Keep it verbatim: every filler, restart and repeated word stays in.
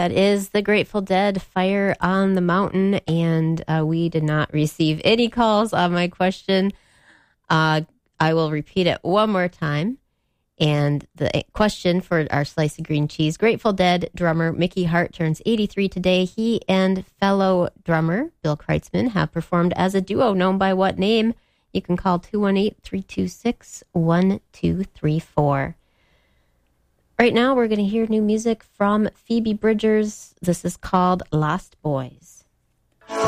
That is the Grateful Dead, Fire on the Mountain, and uh, we did not receive any calls on my question. Uh, I will repeat it one more time. And the question for our slice of green cheese, Grateful Dead drummer Mickey Hart turns eighty-three today. He and fellow drummer Bill Kreutzmann have performed as a duo known by what name? You can call two one eight, three two six, one two three four. Right now, we're going to hear new music from Phoebe Bridgers. This is called Lost Boys.